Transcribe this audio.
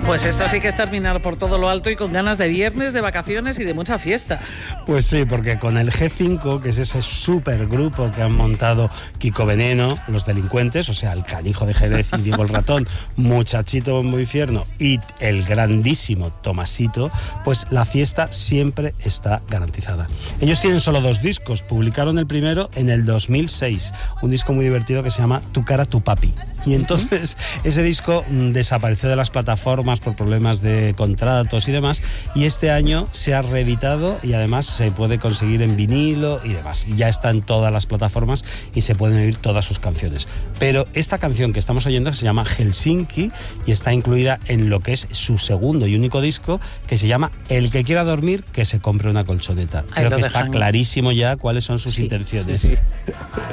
Pues esto sí que es terminar por todo lo alto y con ganas de viernes, de vacaciones y de mucha fiesta. Pues sí, porque con el G5, que es ese supergrupo que han montado Kiko Veneno, Los Delincuentes, o sea, el Canijo de Jerez y Diego el Ratón, Muchachito Bombo Infierno y el grandísimo Tomasito, pues la fiesta siempre está garantizada. Ellos tienen solo 2 discos, publicaron el primero en el 2006, un disco muy divertido que se llama Tu cara, tu papi. Y entonces ese disco desapareció de las plataformas por problemas de contratos y demás, y este año se ha reeditado y además se puede conseguir en vinilo y demás. Ya está en todas las plataformas y se pueden oír todas sus canciones. Pero esta canción que estamos oyendo se llama Helsinki y está incluida en lo que es su segundo y único disco, que se llama El que quiera dormir, que se compre una colchoneta. Creo que está clarísimo ya cuáles son sus intenciones. Sí.